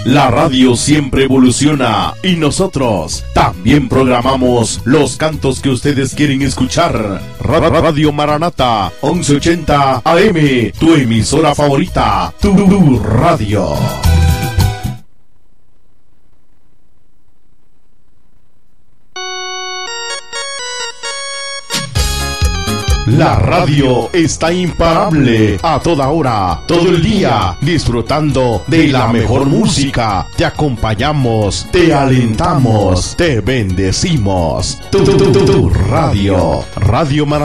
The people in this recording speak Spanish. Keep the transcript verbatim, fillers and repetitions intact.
La radio siempre evoluciona y nosotros también programamos los cantos que ustedes quieren escuchar. Ra- Radio Maranata once ochenta A M, tu emisora favorita, tu, tu radio. La radio está imparable a toda hora, todo el día, disfrutando de la mejor música. Te acompañamos, te alentamos, te bendecimos. Tu, tu, tu, tu radio, Radio Maranata.